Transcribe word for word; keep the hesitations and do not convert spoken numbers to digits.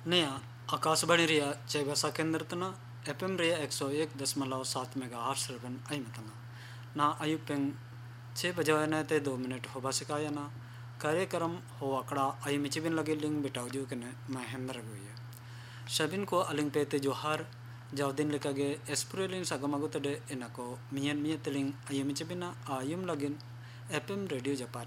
नया आकाशवाणी रिया चैबसा केंद्र तना एफएम रिया एक सौ एक दशमलव सात मेगा हर्ट्ज रेबन आई मतंगा ना आयु पेंग छः बजे न ते दो मिनट होबा सिकाया ना कार्यक्रम हो अकड़ा आई मिचिबिन लगे लिंग बिटाव जो कने मैं हेमर गुया शबिन को अलिंग पेते जोहार जाव दिन लेकागे एस्प्रेलिंग सगमगु तडे इनको मियन मिय तेलिंग आयु मिचिबिना आयुम लगिन एफएम रेडियो जपार